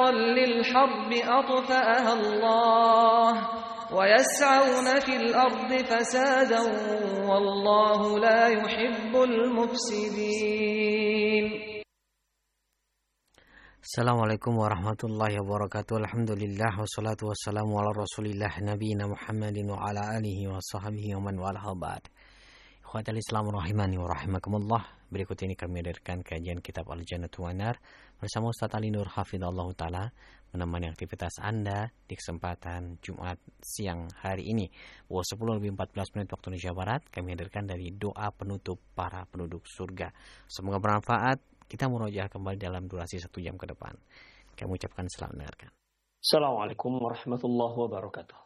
نارا للحرب أطفأها الله ويسعون في الأرض فسادا والله لا يحب المفسدين. Assalamualaikum warahmatullahi wabarakatuh. Alhamdulillah wassalatu wassalamu ala rasulillah nabiyina Muhammadin wa ala alihi wa sahbihi wa man wala ba'd. Ikhwatal Islam rahimani wa rahimakumullah. Berikut ini kami hadirkan kajian kitab Al-Jannatu wan Nar bersama Ustaz Ali Nur Hafizallahu taala menemani aktivitas Anda di kesempatan Jumat siang hari ini. Pukul 10:14 waktu Indonesia Barat kami hadirkan dari doa penutup para penduduk surga. Semoga bermanfaat. Kita murojaah kembali dalam durasi 1 jam ke depan. Kami ucapkan selamat mendengarkan. Assalamualaikum warahmatullahi wabarakatuh.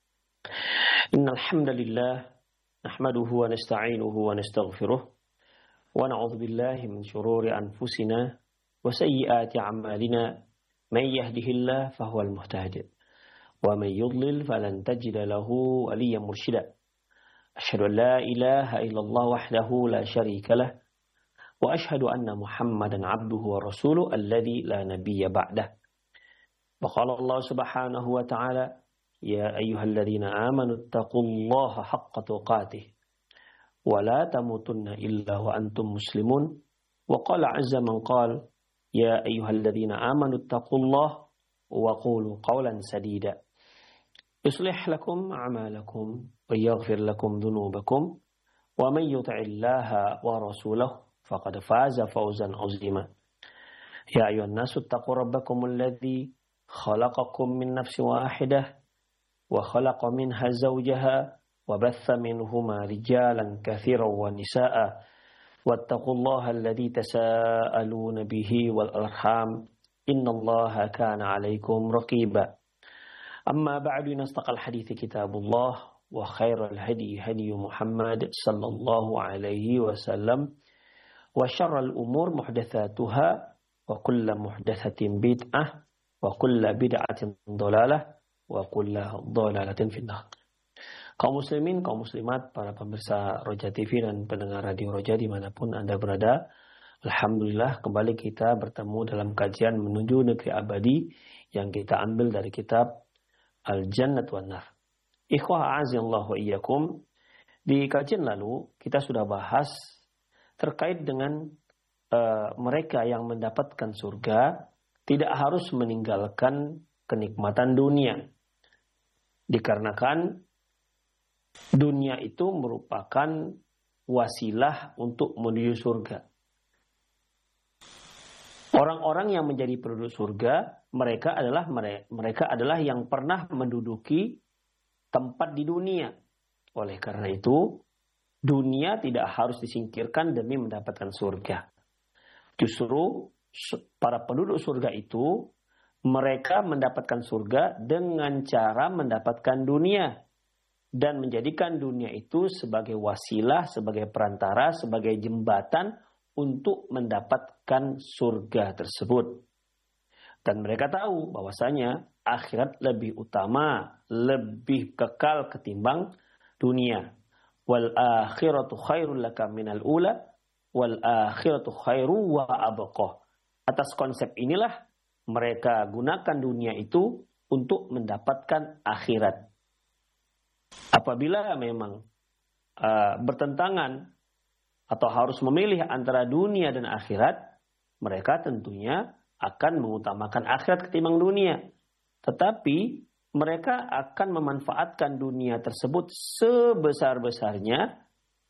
Innal hamdalillah nahmaduhu wa nasta'inuhu wa nastaghfiruh wa na'udzu billahi min shururi anfusina wa sayyiati a'malina may yahdihillahu fahuwal muhtadi wa may yudlil falan tajida lahu waliyyan mursyida. Asyhadu an la ilaha illallah wahdahu la syarika lah wa ashhadu anna Muhammadan abduhu wa rasuluhu alladzi la nabiyya ba'dah. Wa qala Allah subhanahu wa ta'ala ya ayyuhalladzina amanu taqullaha haqqa tuqatih wa la tamutunna illa wa antum muslimun. Wa qala 'azza man qala ya ayyuhalladzina amanu taqullaha wa qulu qawlan sadida yuslih lakum a'malakum wa yaghfir lakum dhunubakum wa man yuti'illaha wa rasulahu faqad faza fawzan 'azima. Ya ayyuhan nasu taqu rabbakumul ladzi khalaqakum min nafsin wahidah wa khalaqa minha zawjaha wa batha minhuma rijalan katsiran wa nisaa'a wattaqullaha alladzi tasaaluna bihi wal arham innallaha kana 'alaikum raqiba. Amma ba'du, nastaqal hadithi kitabullah wa khairal hadi hadi Muhammad sallallahu alaihi wasallam wa syarrul umur muhdatsatuha wa kullu muhdatsatin bid'ah wa kullu bid'atin dhalalah wa kullu dhalalatin finnar. Kaum muslimin, kaum muslimat, para pemirsa Roja TV dan pendengar radio Roja dimanapun Anda berada, alhamdulillah kembali kita bertemu dalam kajian menuju negeri abadi yang kita ambil dari kitab Al-Jannatu wan Nar. Ikhwah a'azallahu wa iyyakum, di kajian lalu kita sudah bahas terkait dengan mereka yang mendapatkan surga tidak harus meninggalkan kenikmatan dunia. Dikarenakan dunia itu merupakan wasilah untuk menuju surga. Orang-orang yang menjadi penduduk surga, mereka adalah yang pernah menduduki tempat di dunia. Oleh karena itu, dunia tidak harus disingkirkan demi mendapatkan surga. Justru para penduduk surga itu mereka mendapatkan surga dengan cara mendapatkan dunia dan menjadikan dunia itu sebagai wasilah, sebagai perantara, sebagai jembatan untuk mendapatkan surga tersebut. Dan mereka tahu bahwasanya akhirat lebih utama, lebih kekal ketimbang dunia. Wal akhiratu khairul laka minal ula wal akhiratu khairu wa abqa. Atas konsep inilah mereka gunakan dunia itu untuk mendapatkan akhirat. Apabila memang bertentangan atau harus memilih antara dunia dan akhirat, mereka tentunya akan mengutamakan akhirat ketimbang dunia. Tetapi mereka akan memanfaatkan dunia tersebut sebesar-besarnya,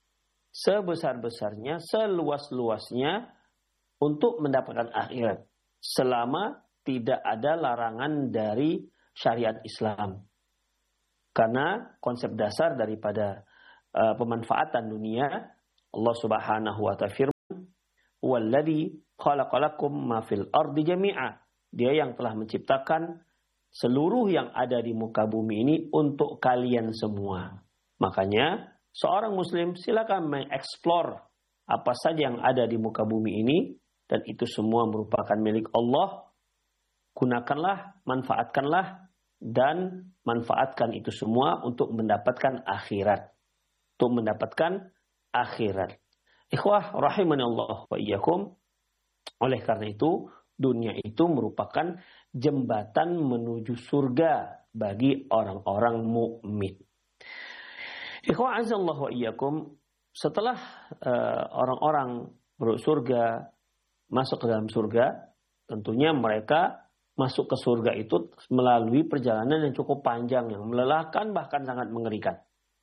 seluas-luasnya untuk mendapatkan akhirat. Selama tidak ada larangan dari syariat Islam. Karena konsep dasar daripada pemanfaatan dunia, Allah Subhanahu wa ta'ala firman, "Walladzi khalaqalakum ma fil ardi jami'a." Dia yang telah menciptakan seluruh yang ada di muka bumi ini untuk kalian semua. Makanya seorang muslim silakan mengeksplor apa saja yang ada di muka bumi ini, dan itu semua merupakan milik Allah. Gunakanlah, manfaatkanlah, dan manfaatkan itu semua untuk mendapatkan akhirat. Untuk mendapatkan akhirat. Ikhwah rahimani Allah wa iyyakum. Oleh karena itu, dunia itu merupakan jembatan menuju surga bagi orang-orang mukmin. Ikhwan azallahu wa iyyakum, setelah orang-orang surga masuk ke dalam surga, tentunya mereka masuk ke surga itu melalui perjalanan yang cukup panjang, yang melelahkan bahkan sangat mengerikan.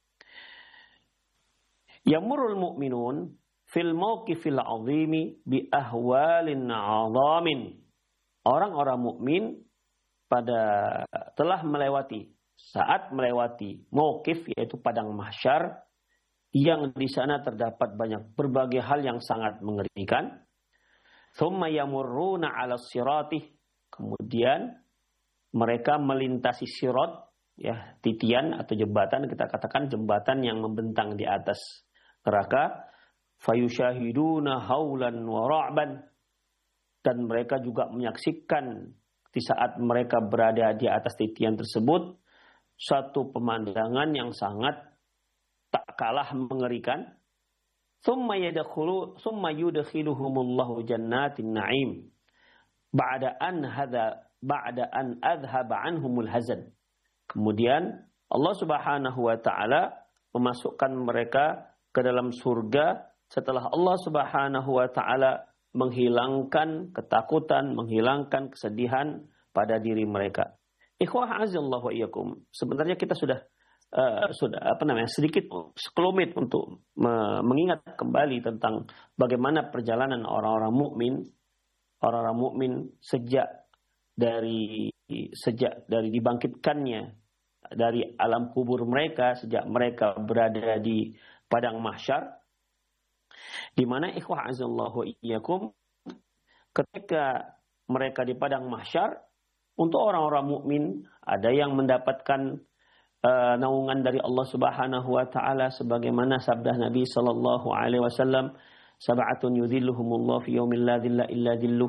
Yamurul mu'minun fil mawqifil 'azimi bi ahwalin 'azamin. Orang-orang mukmin saat melewati mauqif, yaitu padang mahsyar, yang di sana terdapat banyak berbagai hal yang sangat mengerikan. Tsumma yamurruna 'ala sirati. Kemudian mereka melintasi sirat, ya, titian atau jembatan, kita katakan jembatan yang membentang di atas neraka. Fayushahiduna haulan wa ra'ban. Dan mereka juga menyaksikan di saat mereka berada di atas titian tersebut satu pemandangan yang sangat tak kalah mengerikan. Tsumma yudkhiluhumullahu jannatin na'im. Ba'da an adhaba anhumul hazan. Kemudian Allah Subhanahu wa taala memasukkan mereka ke dalam surga setelah Allah Subhanahu wa taala menghilangkan ketakutan, menghilangkan kesedihan pada diri mereka. Ikhwah azallahu wa iyyakum, sebenarnya kita sudah sedikit sekelumit untuk mengingat kembali tentang bagaimana perjalanan orang-orang mukmin sejak dari dibangkitkannya dari alam kubur mereka, sejak mereka berada di padang mahsyar, di mana ikhwah azallahu iyyakum, ketika mereka di padang mahsyar, untuk orang-orang mukmin ada yang mendapatkan naungan dari Allah Subhanahu wa taala sebagaimana sabda Nabi sallallahu alaihi wasallam, sab'atun yudhilluhumullahu fi yaumil la dhilla illa dhilluh.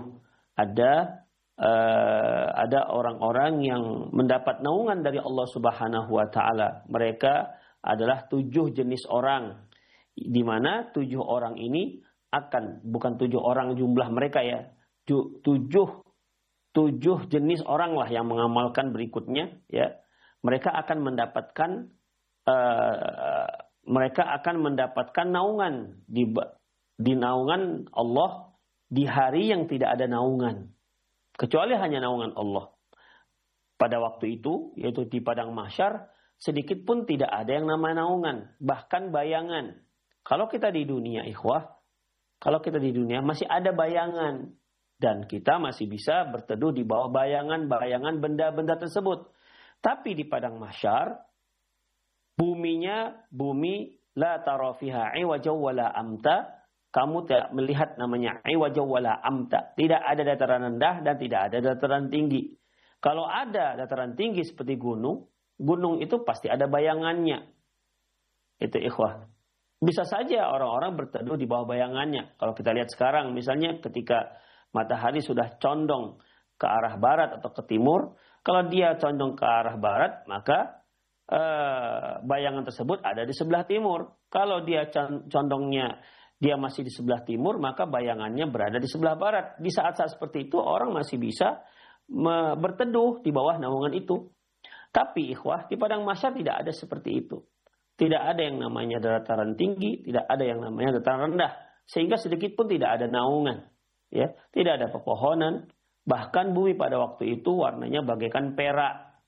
Ada orang-orang yang mendapat naungan dari Allah Subhanahu wa taala. Mereka adalah 7 jenis orang, di mana 7 orang ini bukan 7 orang jumlah mereka, ya. 7 jenis orang lah yang mengamalkan berikutnya, ya. Mereka akan mendapatkan naungan di naungan Allah di hari yang tidak ada naungan kecuali hanya naungan Allah. Pada waktu itu, yaitu di padang mahsyar, sedikit pun tidak ada yang namanya naungan, bahkan bayangan. Kalau kita di dunia, ikhwah, masih ada bayangan dan kita masih bisa berteduh di bawah bayangan-bayangan benda-benda tersebut. Tapi di padang mahsyar, bumi la tara fiha iwaja wala amta. Kamu tidak melihat namanya iwaja wala amta. Tidak ada dataran rendah dan tidak ada dataran tinggi. Kalau ada dataran tinggi seperti gunung itu pasti ada bayangannya. Itu ikhwah. Bisa saja orang-orang berteduh di bawah bayangannya. Kalau kita lihat sekarang, misalnya ketika matahari sudah condong ke arah barat atau ke timur, kalau dia condong ke arah barat, maka bayangan tersebut ada di sebelah timur. Kalau dia condongnya dia masih di sebelah timur, maka bayangannya berada di sebelah barat. Di saat-saat seperti itu orang masih bisa berteduh di bawah naungan itu. Tapi ikhwah, di padang mahsyar tidak ada seperti itu. Tidak ada yang namanya dataran tinggi, tidak ada yang namanya dataran rendah, sehingga sedikit pun tidak ada naungan, ya. Tidak ada pepohonan, bahkan bumi pada waktu itu warnanya bagaikan perak.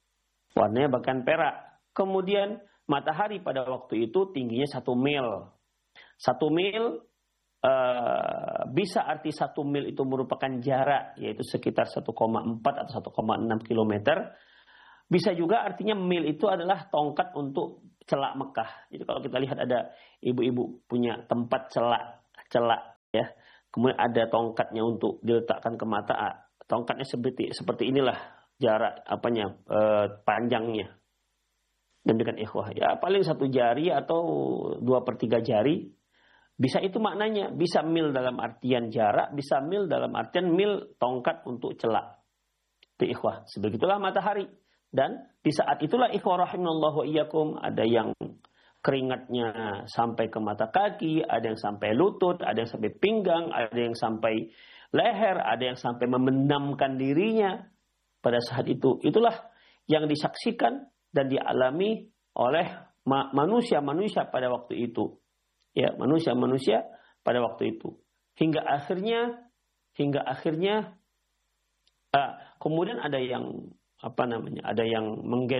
Kemudian matahari pada waktu itu tingginya 1 mil. 1 mil bisa arti 1 mil itu merupakan jarak, yaitu sekitar 1,4 atau 1,6 kilometer. Bisa juga artinya mil itu adalah tongkat untuk celak Mekah. Jadi kalau kita lihat ada ibu-ibu punya tempat celak, ya. Kemudian ada tongkatnya untuk diletakkan ke mata. Tongkatnya seperti inilah jarak panjangnya. Demikian ikhwah. Ya paling 1 jari atau 2/3 jari. Bisa itu maknanya. Bisa mil dalam artian jarak. Bisa mil dalam artian mil tongkat untuk celak. Itu ikhwah. Sebegitulah matahari. Dan di saat itulah ikhwah rahimallahu iyyakum, ada yang keringatnya sampai ke mata kaki, ada yang sampai lutut, ada yang sampai pinggang, ada yang sampai leher, ada yang sampai memendamkan dirinya pada saat itu. Itulah yang disaksikan dan dialami oleh manusia-manusia pada waktu itu. Ya, manusia-manusia pada waktu itu. Hingga akhirnya kemudian ada yang ada yang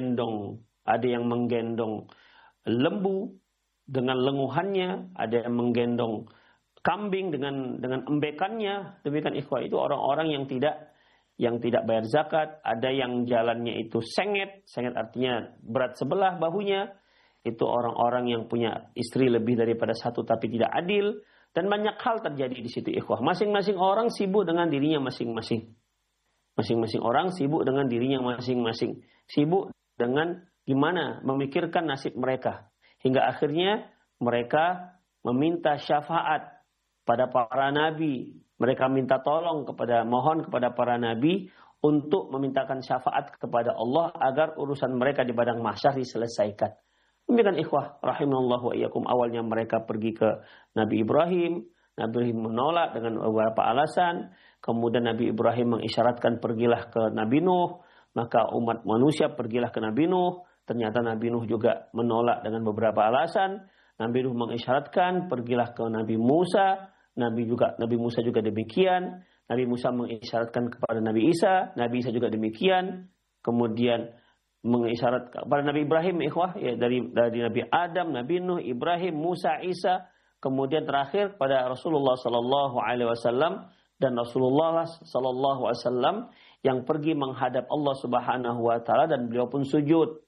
menggendong lembu dengan lenguhannya, ada yang menggendong kambing dengan embekannya. Demikian ikhwah, itu orang-orang yang tidak bayar zakat. Ada yang jalannya itu sengit artinya berat sebelah bahunya. Itu orang-orang yang punya istri lebih daripada satu tapi tidak adil. Dan banyak hal terjadi di situ ikhwah. Masing-masing orang sibuk dengan dirinya masing-masing. Masing-masing orang sibuk dengan dirinya masing-masing. Sibuk dengan gimana memikirkan nasib mereka. Hingga akhirnya mereka meminta syafaat pada para nabi. Mereka minta mohon kepada para nabi untuk memintakan syafaat kepada Allah agar urusan mereka di padang mahsyar diselesaikan. Demikian ikhwah rahimallahu wa iyyakum. Awalnya mereka pergi ke Nabi Ibrahim. Nabi Ibrahim menolak dengan beberapa alasan. Kemudian Nabi Ibrahim mengisyaratkan pergilah ke Nabi Nuh. Maka umat manusia pergilah ke Nabi Nuh. Ternyata Nabi Nuh juga menolak dengan beberapa alasan. Nabi Nuh mengisyaratkan pergilah ke Nabi Musa. Nabi Musa juga demikian. Nabi Musa mengisyaratkan kepada Nabi Isa. Nabi Isa juga demikian. Kemudian mengisyarat kepada Nabi Ibrahim ikhwah, ya, dari Nabi Adam, Nabi Nuh, Ibrahim, Musa, Isa. Kemudian terakhir pada Rasulullah sallallahu alaihi wasallam, dan Rasulullah sallallahu alaihi wasallam yang pergi menghadap Allah Subhanahu wa taala, dan beliau pun sujud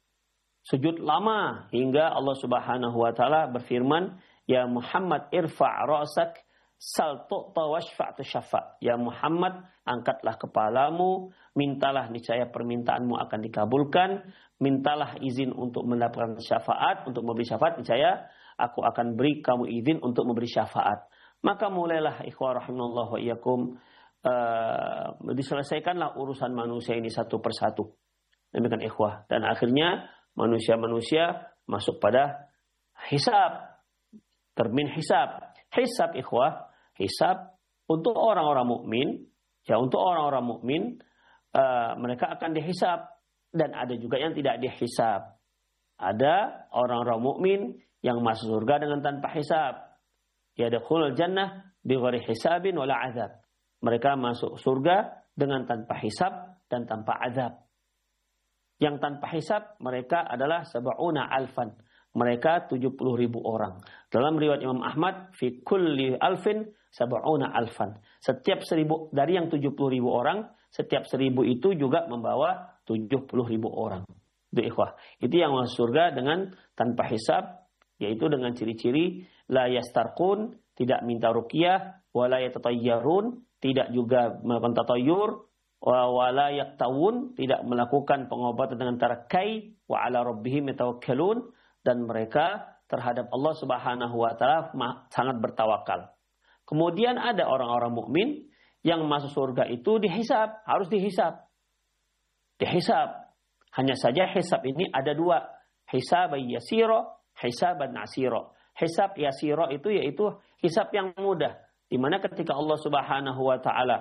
lama hingga Allah Subhanahu wa taala berfirman, ya Muhammad irfa' ra'sak sal tu'ta washfa' tushaffa. Ya Muhammad, angkatlah kepalamu, mintalah niscaya permintaanmu akan dikabulkan, mintalah izin untuk mendapatkan syafaat, untuk memberi syafaat, niscaya aku akan beri kamu izin untuk memberi syafaat. Maka mulailah ikhwah rahimallahu wa iyyakum, diselesaikanlah urusan manusia ini satu persatu. Demikian ikhwah, dan akhirnya manusia-manusia masuk pada hisab, termin hisab. Hisab ikhwah, hisab untuk orang-orang mukmin, ya, untuk orang-orang mukmin mereka akan dihisab, dan ada juga yang tidak dihisab. Ada orang-orang mukmin yang masuk surga dengan tanpa hisab. Yadkhulul jannah bighairi hisabin wala azab. Mereka masuk surga dengan tanpa hisab dan tanpa azab. Yang tanpa hisab mereka adalah sab'una alfan. Mereka 70.000 orang. Dalam riwayat Imam Ahmad, fi kulli alfin sab'una alfan. Setiap 1.000 dari yang 70.000 orang, setiap 1.000 itu juga membawa 70.000 orang. Itu ikhwah. Itu yang masuk surga dengan tanpa hisab, yaitu dengan ciri-ciri la yastarqun, tidak minta ruqyah, wala yatatayyarun, tidak juga melakukan tatayyur, wala yaktawun, tidak melakukan pengobatan dengan tarakai, wa ala rabbihim yatawakkalun, dan mereka terhadap Allah Subhanahu wa taala sangat bertawakal. Kemudian ada orang-orang mukmin yang masuk surga itu dihisab, harus dihisab. Dihisab. Hanya saja hisab ini ada dua, hisab yasiro, hisab nasiro. Hisab yasiro itu yaitu hisab yang mudah, di mana ketika Allah Subhanahu wa taala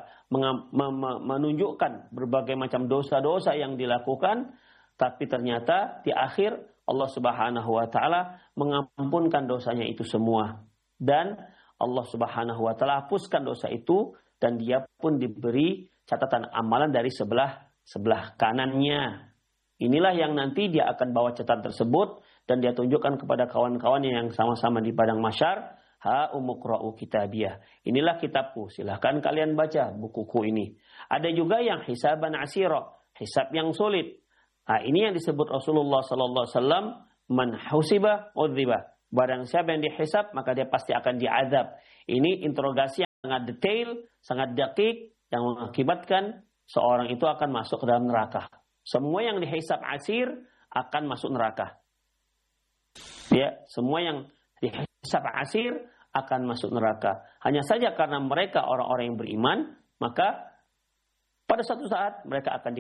menunjukkan berbagai macam dosa-dosa yang dilakukan, tapi ternyata di akhir Allah Subhanahu wa taala mengampunkan dosanya itu semua, dan Allah Subhanahu wa taala hapuskan dosa itu, dan dia pun diberi catatan amalan dari sebelah kanannya. Inilah yang nanti dia akan bawa catatan tersebut dan dia tunjukkan kepada kawan-kawannya yang sama-sama di padang mahsyar, ha umuqra'u kitabiyah. Inilah kitabku, silahkan kalian baca bukuku ini. Ada juga yang hisaban asira, hisab yang sulit. Nah, ini yang disebut Rasulullah sallallahu alaihi wasallam, man husiba udziba. Barang siapa yang dihisab maka dia pasti akan diazab. Ini interogasi yang sangat detail, sangat dakik, yang mengakibatkan seorang itu akan masuk ke dalam neraka. Semua yang dihisab asir akan masuk neraka. Ya, semua yang dihisab asir akan masuk neraka. Hanya saja karena mereka orang-orang yang beriman, maka pada suatu saat mereka akan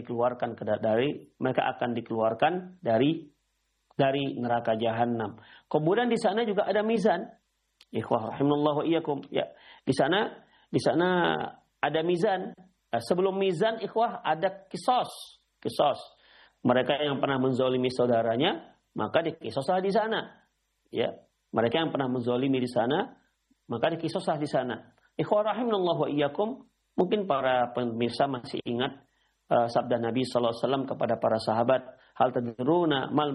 dikeluarkan dari neraka jahanam. Kemudian di sana juga ada mizan. Ikhwah rahimallahu iyyakum. Ya, di sana ada mizan. Sebelum mizan, ikhwah, ada kisos. Mereka yang pernah menzolimi saudaranya, maka dikisoslah di sana. Ya, mereka yang pernah menzolimi di sana, maka dikisoslah di sana. Ikhwah rahimanallah wa iyyakum, mungkin para pemirsa masih ingat sabda Nabi SAW kepada para sahabat, hal tadruna mal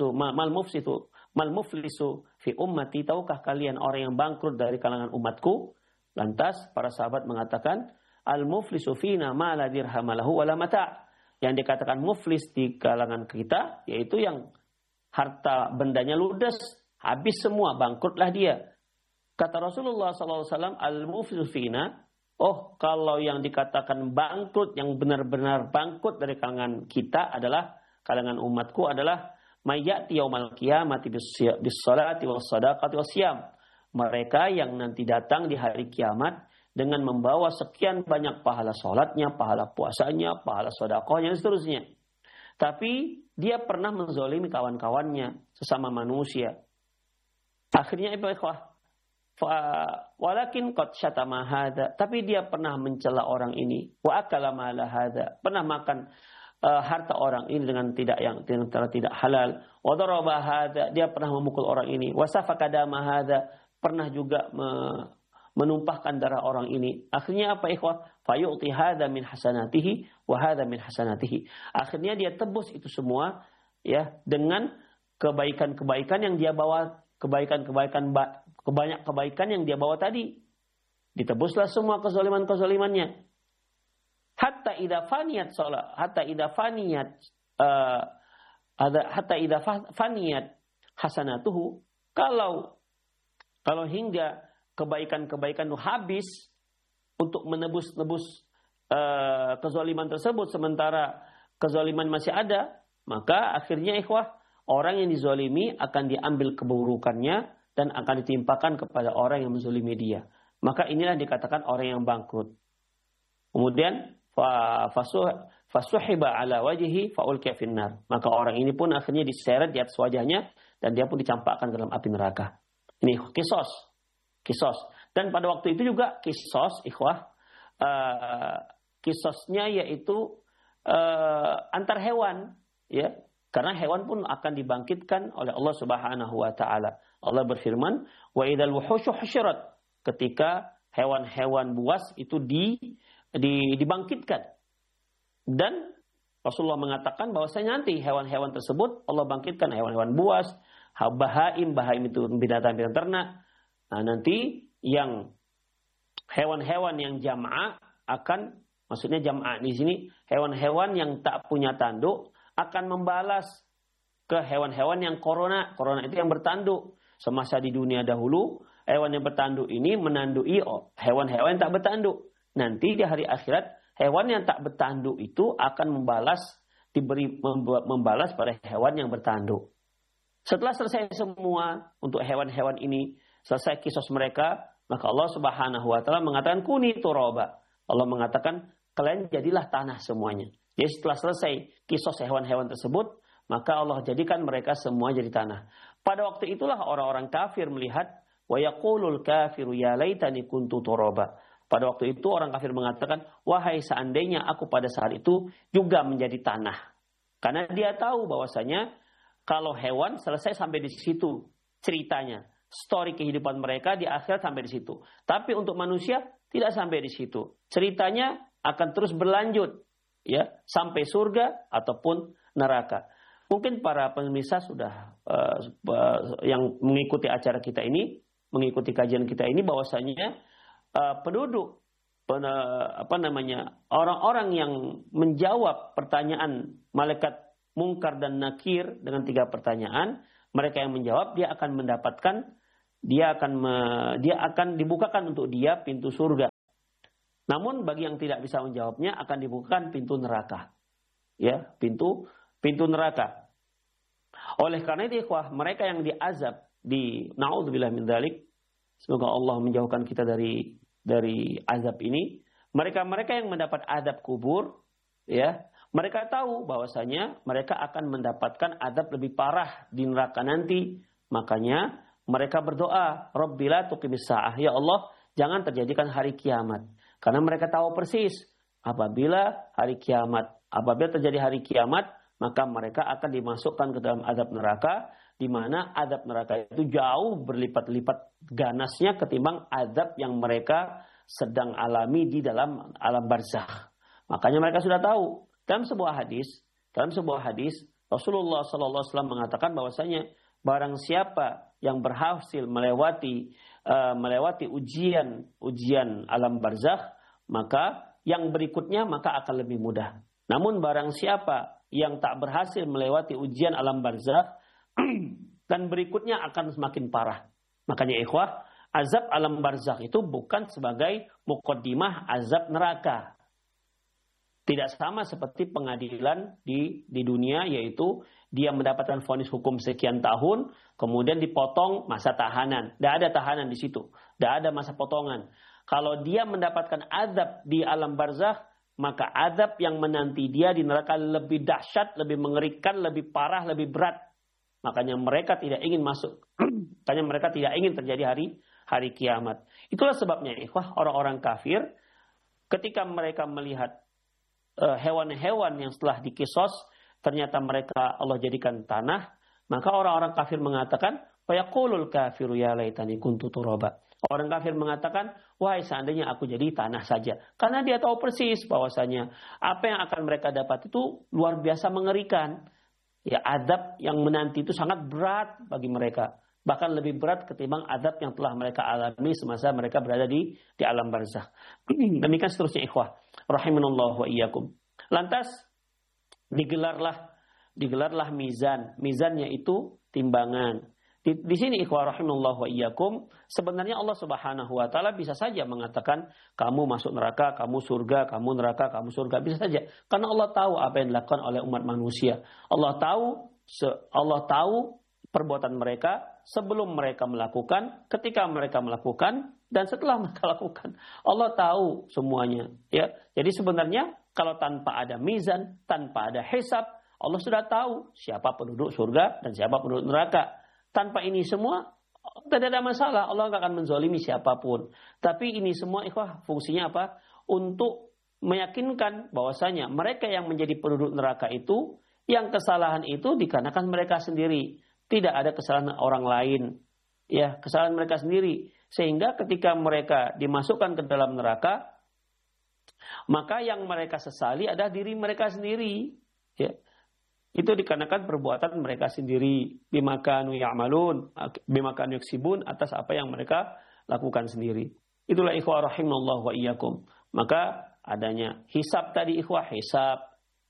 muflisu fi ummati, tahukah kalian orang yang bangkrut dari kalangan umatku? Lantas para sahabat mengatakan, al muflisu fina ma la dirham lahu wala mata'. Yang dikatakan muflis di kalangan kita yaitu yang harta bendanya ludes, habis semua, bangkrutlah dia. Kata Rasulullah SAW, al muflisu fina, oh, kalau yang dikatakan bangkrut, yang benar-benar bangkrut dari kalangan kita adalah, kalangan umatku adalah mayyati yaumal qiyamati bis salati was sadaqati was siyam. Mereka yang nanti datang di hari kiamat dengan membawa sekian banyak pahala sholatnya, pahala puasanya, pahala sedekahnya, dan seterusnya. Tapi dia pernah menzolimi kawan-kawannya, sesama manusia. Akhirnya ikhwah, walakin qad syatama hadza, tapi dia pernah mencela orang ini, wa akala mala hadza, pernah makan harta orang ini dengan tidak halal, wa daraba hadza, dia pernah memukul orang ini, wa safaka dama hadza, pernah juga menumpahkan darah orang ini. Akhirnya apa ikhwah? Fayu'ti hadza min hasanatihi wa hadza min hasanatihi. Akhirnya dia tebus itu semua ya dengan kebaikan-kebaikan yang dia bawa, banyak kebaikan yang dia bawa tadi. Ditebuslah semua kezaliman-kezalimannya. Hatta idza faniyat salat, hatta idza faniyat hasanatuhu, kalau hingga kebaikan-kebaikan itu habis untuk menebus kezaliman tersebut, sementara kezaliman masih ada, maka akhirnya ikhwah, orang yang dizalimi akan diambil keburukannya dan akan ditimpakan kepada orang yang menzalimi dia. Maka inilah dikatakan orang yang bangkrut. Kemudian fasuhiba ala wajhi faulqiya finnar. Maka orang ini pun akhirnya diseret di atas wajahnya dan dia pun dicampakkan dalam api neraka. Ini kisos. Dan pada waktu itu juga kisos, ikhwah, kisosnya yaitu antar hewan, ya, karena hewan pun akan dibangkitkan oleh Allah Subhanahu wa taala. Allah berfirman, wa idzal wuhushu husyirat, ketika hewan-hewan buas itu dibangkitkan. Dan Rasulullah mengatakan bahwasanya nanti hewan-hewan tersebut Allah bangkitkan, hewan-hewan buas, bahaim itu binatang-binatang ternak. Nah, nanti yang hewan-hewan yang jam'a akan, maksudnya jam'a di sini hewan-hewan yang tak punya tanduk akan membalas ke hewan-hewan yang korona. Korona itu yang bertanduk. Semasa di dunia dahulu, hewan yang bertanduk ini menandui hewan-hewan yang tak bertanduk. Nanti di hari akhirat, hewan yang tak bertanduk itu akan membalas pada hewan yang bertanduk. Setelah selesai semua untuk hewan-hewan ini, selesai kisos mereka, maka Allah Subhanahu wa taala mengatakan kuni turaba. Allah mengatakan kalian jadilah tanah semuanya. Jadi setelah selesai kisos hewan-hewan tersebut, maka Allah jadikan mereka semua jadi tanah. Pada waktu itulah orang-orang kafir melihat, wa yaqulul kafiru ya laitani kuntu turaba. Pada waktu itu orang kafir mengatakan, wahai seandainya aku pada saat itu juga menjadi tanah. Karena dia tahu bahwasanya kalau hewan selesai sampai di situ ceritanya. Story kehidupan mereka di akhirat sampai di situ. Tapi untuk manusia tidak sampai di situ. Ceritanya akan terus berlanjut, ya, sampai surga ataupun neraka. Mungkin para pemirsa sudah yang mengikuti acara kita ini, mengikuti kajian kita ini, bahwasanya penduduk orang-orang yang menjawab pertanyaan malaikat Munkar dan Nakir dengan 3 pertanyaan, mereka yang menjawab dia akan mendapatkan, dia akan dibukakan untuk dia pintu surga. Namun bagi yang tidak bisa menjawabnya akan dibukakan pintu neraka. Ya, pintu neraka. Oleh karena itu ikhwah, mereka yang diazab di naudzubillah min dzalik, semoga Allah menjauhkan kita dari azab ini. Mereka yang mendapat azab kubur, ya, mereka tahu bahwasanya mereka akan mendapatkan azab lebih parah di neraka nanti. Makanya mereka berdoa, Rabbila tuqimis sa'ah, ya Allah, jangan terjadikan hari kiamat. Karena mereka tahu persis apabila terjadi hari kiamat, maka mereka akan dimasukkan ke dalam azab neraka, di mana azab neraka itu jauh berlipat-lipat ganasnya ketimbang azab yang mereka sedang alami di dalam alam barzakh. Makanya mereka sudah tahu. Dalam sebuah hadis Rasulullah SAW mengatakan bahwasanya barang siapa yang berhasil melewati ujian alam barzakh, maka yang berikutnya maka akan lebih mudah. Namun barang siapa yang tak berhasil melewati ujian alam barzakh dan berikutnya akan semakin parah. Makanya ikhwah, azab alam barzakh itu bukan sebagai muqaddimah azab neraka. Tidak sama seperti pengadilan di dunia, yaitu dia mendapatkan vonis hukum sekian tahun, kemudian dipotong masa tahanan. Tidak ada tahanan di situ. Tidak ada masa potongan. Kalau dia mendapatkan azab di alam barzakh, maka azab yang menanti dia di neraka lebih dahsyat, lebih mengerikan, lebih parah, lebih berat. Makanya mereka tidak ingin masuk. Makanya mereka tidak ingin terjadi hari kiamat. Itulah sebabnya ikhwah, orang-orang kafir ketika mereka melihat hewan-hewan yang setelah dikisos ternyata mereka Allah jadikan tanah, maka orang-orang kafir mengatakan, wa yaqulul kafiru ya laitani kuntu turaba. Orang kafir mengatakan, wahai seandainya aku jadi tanah saja. Karena dia tahu persis bahwasanya apa yang akan mereka dapat itu luar biasa mengerikan. Ya, azab yang menanti itu sangat berat bagi mereka. Bahkan lebih berat ketimbang azab yang telah mereka alami semasa mereka berada di alam barzakh. Demikian seterusnya ikhwah rahimanallahu wa iyyakum. Lantas digelarlah mizan. Mizannya itu timbangan. Di sini ikhwah rahimanallahu wa iyyakum, sebenarnya Allah Subhanahu wa taala bisa saja mengatakan kamu masuk neraka, kamu surga, kamu neraka, kamu surga, bisa saja. Karena Allah tahu apa yang dilakukan oleh umat manusia. Allah tahu perbuatan mereka sebelum mereka melakukan, ketika mereka melakukan, dan setelah mereka lakukan. Allah tahu semuanya. Ya, jadi sebenarnya kalau tanpa ada mizan, tanpa ada hisab, Allah sudah tahu siapa penduduk surga dan siapa penduduk neraka. Tanpa ini semua tidak ada masalah. Allah tidak akan menzalimi siapapun. Tapi ini semua ikhwah fungsinya apa? Untuk meyakinkan bahwasanya mereka yang menjadi penduduk neraka itu, yang kesalahan itu dikarenakan mereka sendiri. Tidak ada kesalahan orang lain. Ya, kesalahan mereka sendiri. Sehingga ketika mereka dimasukkan ke dalam neraka, maka yang mereka sesali adalah diri mereka sendiri. Ya. Itu dikarenakan perbuatan mereka sendiri. Bimakanu ya'malun, bimakanu yaksibun, atas apa yang mereka lakukan sendiri. Itulah ikhwah rahimallahu wa iyyakum. Maka adanya hisab tadi ikhwah, hisab,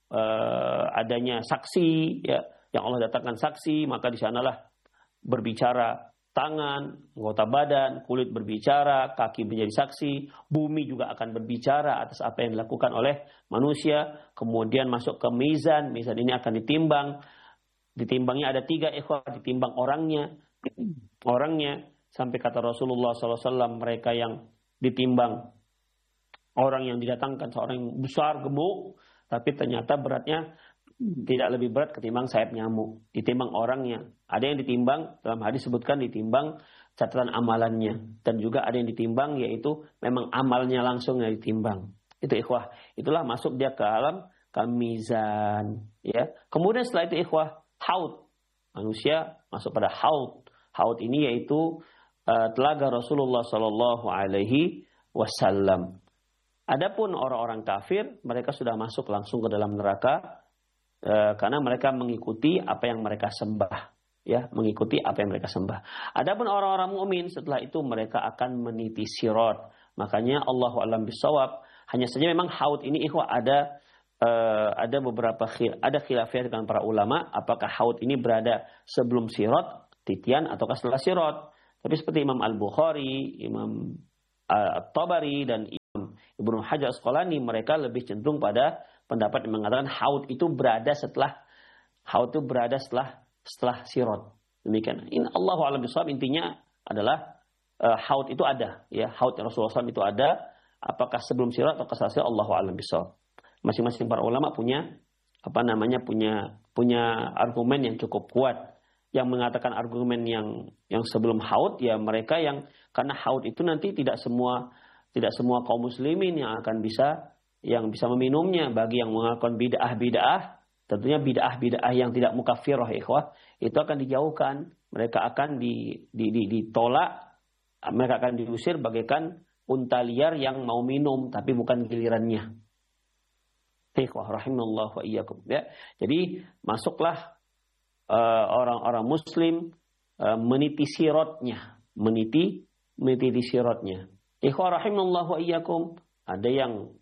adanya saksi, ya, yang Allah datangkan saksi, maka di sanalah berbicara tangan, anggota badan, kulit berbicara, kaki menjadi saksi, bumi juga akan berbicara atas apa yang dilakukan oleh manusia. Kemudian masuk ke mizan, mizan ini akan ditimbang. Ditimbangnya ada 3 ikhwah, ditimbang orangnya, sampai kata Rasulullah SAW, mereka yang ditimbang, orang yang didatangkan seorang yang besar, gemuk, tapi ternyata beratnya tidak lebih berat ketimbang sayap nyamuk. Ditimbang orangnya. Ada yang ditimbang, dalam hadis sebutkan ditimbang catatan amalannya. Dan juga ada yang ditimbang, yaitu memang amalnya langsung yang ditimbang. Itu ikhwah. Itulah masuk dia ke alam mizan. Ya. Kemudian setelah itu ikhwah, haud. Manusia masuk pada haud. Haud ini yaitu telaga Rasulullah SAW. Adapun orang-orang kafir, mereka sudah masuk langsung ke dalam neraka. Karena mereka mengikuti apa yang mereka sembah, ya, mengikuti apa yang mereka sembah. Adapun orang-orang mukmin setelah itu mereka akan meniti sirat. Makanya Allahu a'lam bishawab. Hanya saja memang haud ini ikhwah ada beberapa khilafiyah dengan para ulama, apakah haud ini berada sebelum sirat, titian, ataukah setelah sirat. Tapi seperti Imam Al-Bukhari, Imam At-Tabari dan Imam Ibnu Hajar Asqalani, mereka lebih cenderung pada pendapat yang mengatakan haud itu berada setelah sirat. Demikian. Allahu a'lam bishawab, intinya adalah haud itu ada, ya, haud Rasulullah SAW itu ada. Apakah sebelum sirat atau setelah sirat, Allahu a'lam bishawab. Masing-masing para ulama punya argumen yang cukup kuat. Yang mengatakan argumen yang sebelum haud, ya mereka yang karena haud itu nanti tidak semua tidak semua kaum muslimin yang bisa meminumnya. Bagi yang melakukan bid'ah, tentunya bid'ah yang tidak mukaffirah ikhwah, itu akan dijauhkan. Mereka akan ditolak, mereka akan diusir bagaikan unta liar yang mau minum tapi bukan gilirannya. Ikhwah rahimallahu wa iyyakum, ya. Jadi masuklah orang-orang muslim meniti sirotnya. Ikhwah rahimallahu wa iyyakum, ada yang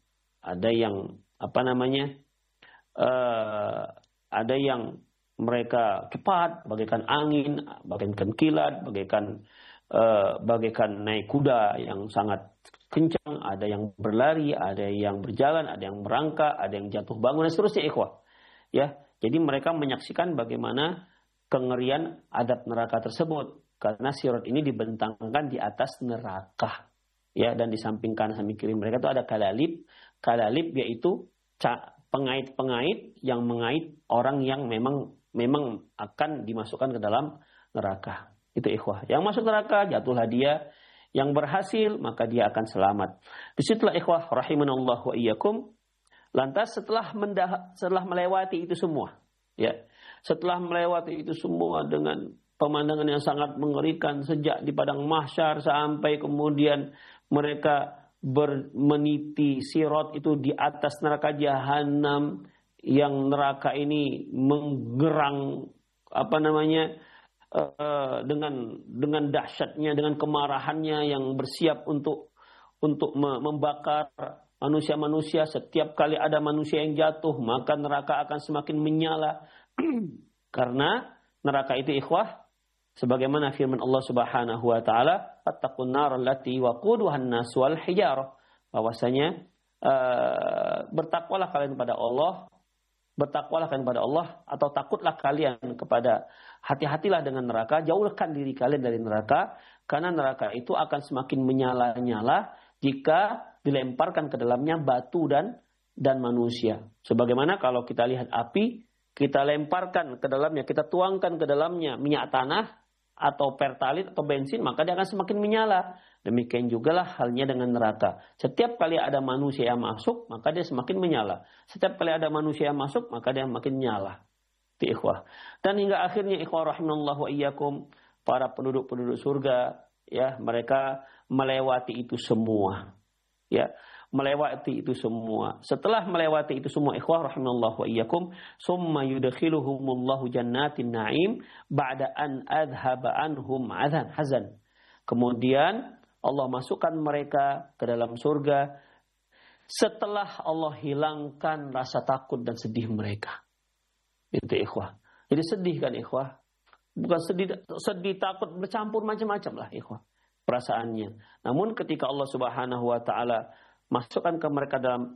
ada yang mereka cepat bagaikan angin, bagaikan kilat, bagaikan naik kuda yang sangat kencang, ada yang berlari, ada yang berjalan, ada yang merangkak, ada yang jatuh bangun dan seterusnya ikhwah. Ya, jadi mereka menyaksikan bagaimana kengerian adab neraka tersebut karena sirat ini dibentangkan di atas neraka. Ya, dan di samping kanan samping kiri mereka itu ada kalalib. Kalalib yaitu pengait-pengait yang mengait orang yang memang akan dimasukkan ke dalam neraka. Itu ikhwah. Yang masuk neraka jatuhlah dia, yang berhasil maka dia akan selamat. Disitulah ikhwah rahimanallah wa iyyakum. Lantas setelah melewati itu semua, ya. Setelah melewati itu semua dengan pemandangan yang sangat mengerikan sejak di padang mahsyar sampai kemudian mereka meniti sirat itu di atas neraka jahanam, yang neraka ini menggerang dengan dahsyatnya, dengan kemarahannya yang bersiap untuk membakar manusia-manusia. Setiap kali ada manusia yang jatuh maka neraka akan semakin menyala. Karena neraka itu ikhwah, sebagaimana firman Allah Subhanahu wa taala, "Fattaqun nar allati waquduhan nas wal hijarah." Bahwasanya bertakwalah kalian pada Allah, atau takutlah kalian kepada, hati-hatilah dengan neraka, jauhkan diri kalian dari neraka, karena neraka itu akan semakin menyala-nyala jika dilemparkan ke dalamnya batu dan manusia. Sebagaimana kalau kita lihat api, kita lemparkan ke dalamnya, kita tuangkan ke dalamnya minyak tanah atau pertalit atau bensin, maka dia akan semakin menyala. Demikian jugalah halnya dengan neraka. Setiap kali ada manusia yang masuk, maka dia semakin menyala. Setiap kali ada manusia yang masuk, maka dia makin nyala. Itu ikhwah. Dan hingga akhirnya ikhwah rahimallahu wa iyyakum, para penduduk-penduduk surga, ya, mereka melewati itu semua. Ya, melewati itu semua. Setelah melewati itu semua ikhwah rahimallahu wa iyyakum, summa yudkhiluhumullahu jannatin na'im ba'da an adhaba anhum hazan. Kemudian Allah masukkan mereka ke dalam surga setelah Allah hilangkan rasa takut dan sedih mereka. Itu ikhwah. Jadi sedih kan ikhwah? Bukan sedih takut bercampur macam-macam lah ikhwah perasaannya. Namun ketika Allah Subhanahu wa taala masukkan ke mereka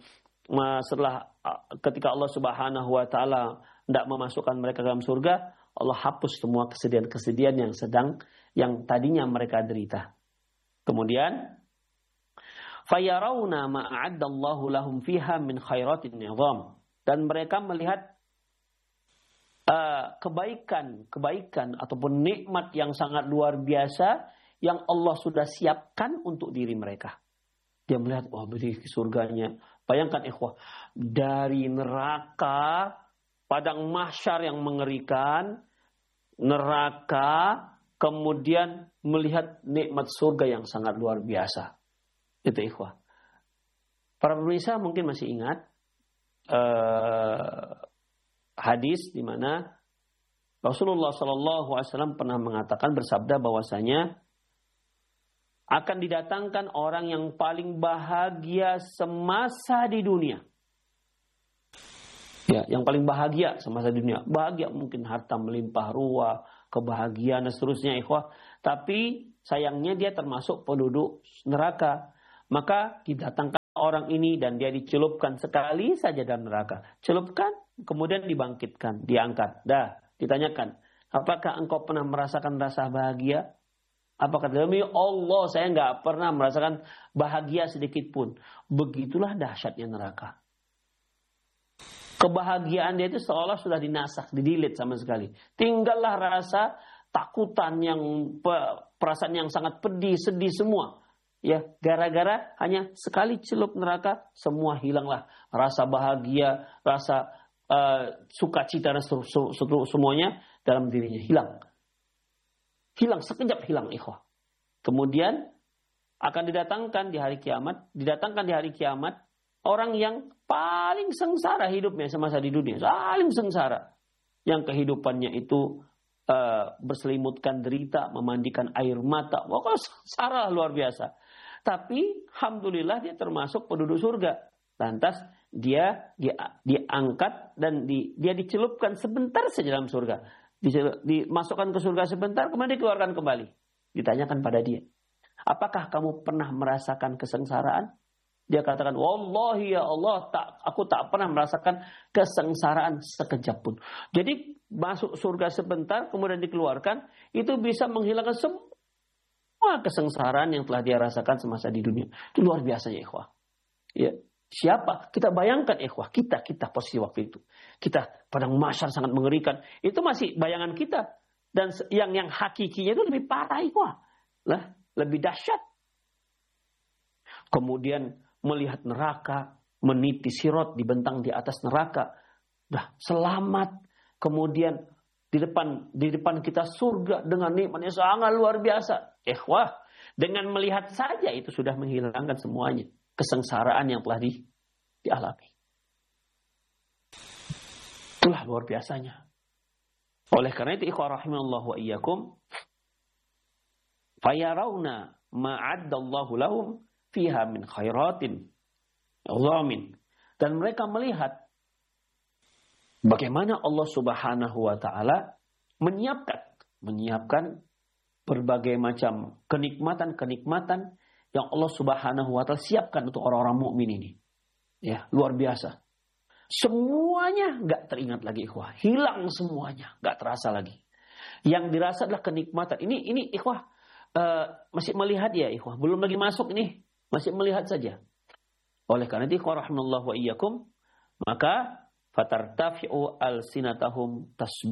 ketika Allah Subhanahu wa taala tidak memasukkan mereka dalam surga, Allah hapus semua kesedihan-kesedihan yang tadinya mereka derita. Kemudian fayarawna ma a'addallahu lahum fiha min khairatin nizam, dan mereka melihat kebaikan ataupun nikmat yang sangat luar biasa yang Allah sudah siapkan untuk diri mereka. Dia melihat, wah, beri surganya. Bayangkan ikhwah, dari neraka, padang mahsyar yang mengerikan, neraka, kemudian melihat nikmat surga yang sangat luar biasa. Itu ikhwah. Para pemirsa mungkin masih ingat hadis di mana Rasulullah SAW pernah mengatakan, bersabda bahwasanya akan didatangkan orang yang paling bahagia semasa di dunia. Ya, yang paling bahagia semasa di dunia. Bahagia mungkin harta melimpah ruah, kebahagiaan dan seterusnya ikhwah. Tapi sayangnya dia termasuk penduduk neraka. Maka didatangkan orang ini dan dia dicelupkan sekali saja dalam neraka. Celupkan, kemudian dibangkitkan, diangkat. Ditanyakan, apakah engkau pernah merasakan rasa bahagia? Apakah demi Allah saya nggak pernah merasakan bahagia sedikit pun. Begitulah dahsyatnya neraka. Kebahagiaan dia itu seolah sudah dinasak, didilit sama sekali. Tinggallah rasa takutan, perasaan yang sangat pedih, sedih semua. Ya, gara-gara hanya sekali celup neraka, semua hilanglah. Rasa bahagia, rasa sukacita dan semuanya dalam dirinya hilang. Hilang, sekejap hilang, ikhwah. Kemudian akan didatangkan di hari kiamat orang yang paling sengsara hidupnya semasa di dunia, paling sengsara. Yang kehidupannya itu berselimutkan derita, memandikan air mata. Pokoknya sengsara luar biasa. Tapi alhamdulillah dia termasuk penduduk surga. Lantas dia diangkat dan dia dicelupkan sebentar saja dalam surga. Dimasukkan ke surga sebentar, kemudian dikeluarkan kembali. Ditanyakan pada dia, apakah kamu pernah merasakan kesengsaraan? Dia katakan, wallahi ya Allah, aku tak pernah merasakan kesengsaraan sekejap pun. Jadi masuk surga sebentar, kemudian dikeluarkan, itu bisa menghilangkan semua kesengsaraan yang telah dia rasakan semasa di dunia. Itu luar biasanya, ikhwah. Ya. Siapa? Kita bayangkan, ikhwah. Kita posisi waktu itu. Kita padang mahsyar sangat mengerikan. Itu masih bayangan kita. Dan yang hakikinya itu lebih parah, ikhwah. Lah, lebih dahsyat. Kemudian melihat neraka, meniti sirot, dibentang di atas neraka. Dah, selamat. Kemudian di depan kita surga dengan nikmatnya sangat luar biasa. Ikhwah, dengan melihat saja itu sudah menghilangkan semuanya kesengsaraan yang telah dialami. Itulah luar biasanya. Oleh karena itu, ikhwah rahimallahu wa iyyakum, fayarawna ma'addallahu lahum fiha min khairatin azamin. Dan mereka melihat bagaimana Allah Subhanahu wa taala menyiapkan berbagai macam kenikmatan yang Allah Subhanahu wa taala siapkan untuk orang-orang mukmin ini. Ya, luar biasa. Semuanya enggak teringat lagi, ikhwah. Hilang semuanya, enggak terasa lagi. Yang dirasa adalah kenikmatan. Ini ikhwah masih melihat ya, ikhwah. Belum lagi masuk ini, masih melihat saja. Oleh karena itu, ikhwah rahimallahu wa iyyakum, maka fatartafi'u alsinatahum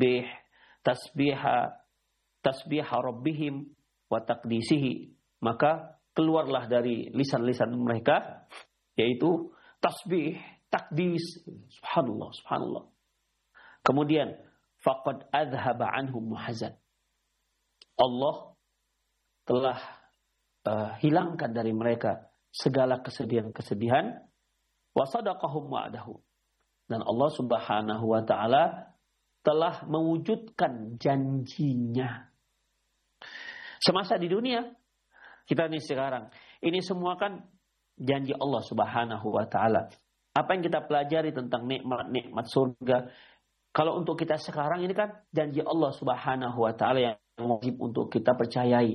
tasbiha rabbihim wa taqdisihi. Maka keluarlah dari lisan-lisan mereka, yaitu tasbih, takdis. Subhanallah, subhanallah. Kemudian, faqad adhaba anhum muhazan. Allah telah hilangkan dari mereka segala kesedihan-kesedihan. Wa sadaqahum wa'adahu. Dan Allah Subhanahu wa taala telah mewujudkan janjinya. Semasa di dunia, kita ini sekarang, ini semua kan janji Allah Subhanahu wa taala. Apa yang kita pelajari tentang nikmat-nikmat surga, kalau untuk kita sekarang ini kan janji Allah Subhanahu wa taala yang wajib untuk kita percayai.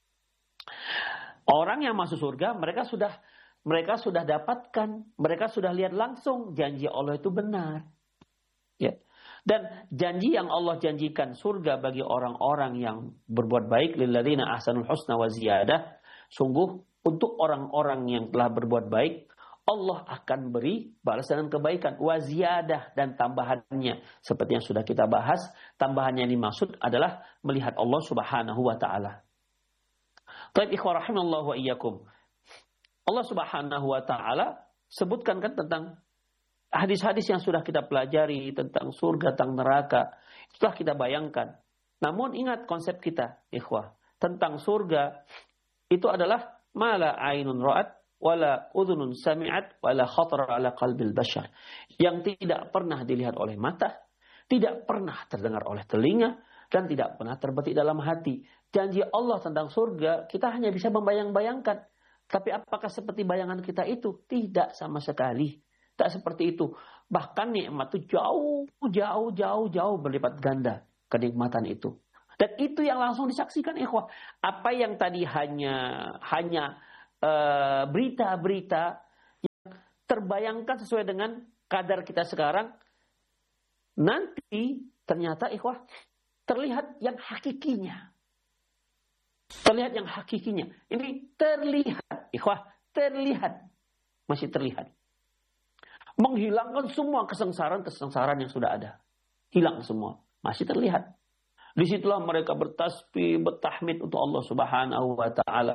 Orang yang masuk surga, mereka sudah dapatkan, mereka sudah lihat langsung janji Allah itu benar. Ya. Dan janji yang Allah janjikan surga bagi orang-orang yang berbuat baik, lilladzina ahsanul husna wa ziyadah, sungguh untuk orang-orang yang telah berbuat baik, Allah akan beri balasan dan kebaikan, wa ziyadah, dan tambahannya. Seperti yang sudah kita bahas, tambahannya yang dimaksud adalah melihat Allah Subhanahu wa taala. Baik, ikhwah rahimallahu wa iyyakum. Allah Subhanahu wa taala sebutkan kan tentang hadis-hadis yang sudah kita pelajari tentang surga, tentang neraka. Itulah kita bayangkan. Namun ingat konsep kita, ikhwah, tentang surga itu adalah mala ainun ra'at wala udhunun sami'at wala khatara ala qalbil bashar. Yang tidak pernah dilihat oleh mata, tidak pernah terdengar oleh telinga, dan tidak pernah terbetik dalam hati. Janji Allah tentang surga kita hanya bisa membayang-bayangkan. Tapi apakah seperti bayangan kita itu? Tidak sama sekali. Tak seperti itu. Bahkan nikmat itu jauh berlipat ganda kenikmatan itu. Dan itu yang langsung disaksikan, ikhwah. Apa yang tadi hanya berita-berita yang terbayangkan sesuai dengan kadar kita sekarang, nanti ternyata, ikhwah, terlihat yang hakikinya. Terlihat yang hakikinya. Ini terlihat, ikhwah, terlihat. Masih terlihat. Menghilangkan semua kesengsaraan yang sudah ada. Hilang semua. Masih terlihat. Disitulah mereka bertasbih, bertahmid untuk Allah Subhanahu wa taala.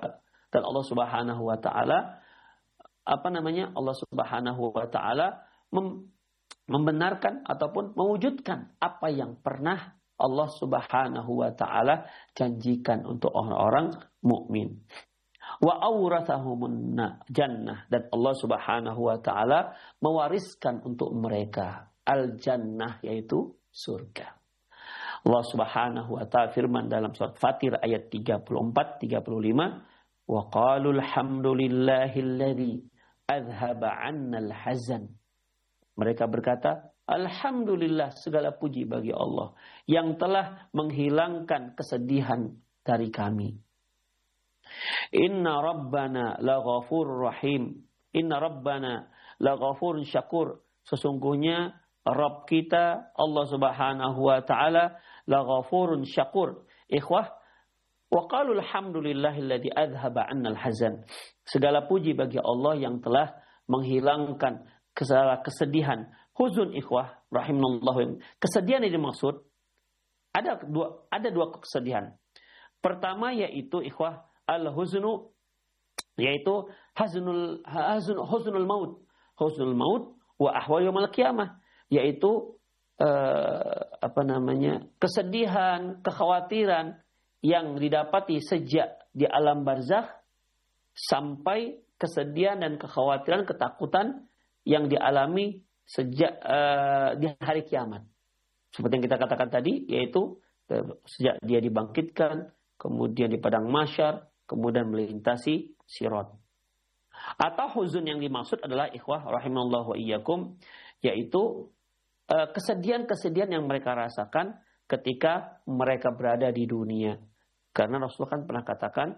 Dan Allah Subhanahu wa taala Allah Subhanahu wa taala membenarkan ataupun mewujudkan apa yang pernah Allah Subhanahu wa taala janjikan untuk orang-orang mukmin. Wa awrathahumun jannah, dan Allah Subhanahu wa taala mewariskan untuk mereka al-jannah, yaitu surga. Allah Subhanahu wa taala firman dalam surat Fatir ayat 34-35, wa qalu alhamdulillahilladzi adhhaba 'annal hazan. Mereka berkata, alhamdulillah, segala puji bagi Allah yang telah menghilangkan kesedihan dari kami. Inna rabbana laghafurur rahim. Inna rabbana laghafurun syakur. Sesungguhnya Rabb kita Allah Subhanahu wa taala laghafurun syakur. Ikhwah, wa qalu alhamdulillahilladzi adhhaba 'annal hazan. Segala puji bagi Allah yang telah menghilangkan kesedihan. Huzun, ikhwah rahimallahu. Kesedihan yang dimaksud ada dua kesedihan. Pertama yaitu ikhwah al-huznu, yaitu huznul maut. Huznul maut wa ahwal yaumil qiyamah, yaitu kesedihan, kekhawatiran yang didapati sejak di alam barzakh sampai kesedihan dan kekhawatiran, ketakutan yang dialami sejak di hari kiamat. Seperti yang kita katakan tadi, yaitu sejak dia dibangkitkan, kemudian di padang mahsyar, kemudian melintasi sirat. Atau huzun yang dimaksud adalah ikhwah rahimallahu wa iyyakum, yaitu kesedihan-kesedihan yang mereka rasakan ketika mereka berada di dunia. Karena Rasulullah kan pernah katakan,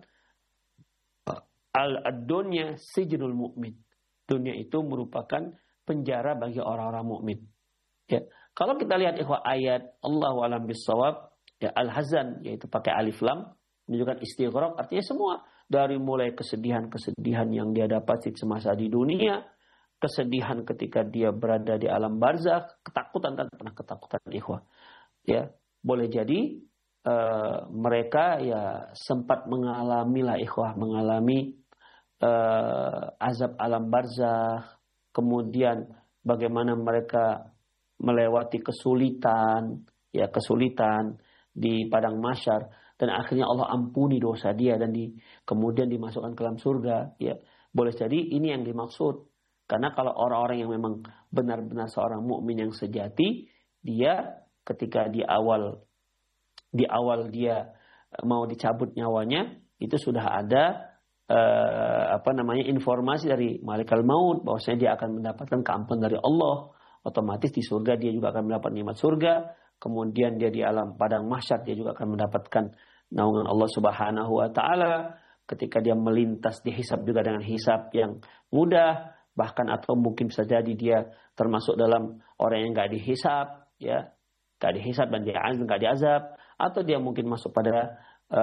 al-dunya sijnul mu'min. Dunia itu merupakan penjara bagi orang-orang mukmin. Ya, kalau kita lihat ikhwah ayat Allahu a'lam bissawab, ya al-hazan yaitu pakai alif lam menunjukkan istighraq, artinya semua, dari mulai kesedihan-kesedihan yang dia dapat semasa di dunia, kesedihan ketika dia berada di alam barzakh, ketakutan, kan pernah ketakutan ikhwah. Ya, boleh jadi mereka ya sempat mengalami azab alam barzakh, kemudian bagaimana mereka melewati kesulitan di padang mahsyar, dan akhirnya Allah ampuni dosa dia dan kemudian dimasukkan ke dalam surga. Ya, boleh jadi ini yang dimaksud. Karena kalau orang-orang yang memang benar-benar seorang mukmin yang sejati, dia ketika di awal dia mau dicabut nyawanya, itu sudah ada informasi dari malaikat maut bahwasanya dia akan mendapatkan keampunan dari Allah. Otomatis di surga dia juga akan mendapat nikmat surga. Kemudian dia di alam padang mahsyar dia juga akan mendapatkan naungan Allah Subhanahu wa taala. Ketika dia melintas dihisab juga dengan hisab yang mudah, bahkan atau mungkin bisa jadi dia termasuk dalam orang yang enggak dihisab, ya. Enggak dihisab dan dia enggak diazab, atau dia mungkin masuk pada